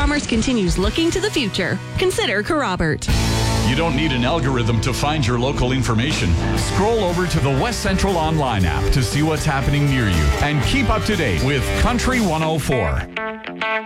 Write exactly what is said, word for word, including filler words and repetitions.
Commerce continues looking to the future. Consider Carrobert. You don't need an algorithm to find your local information. Scroll over to the West Central Online app to see what's happening near you and keep up to date with Country one oh four.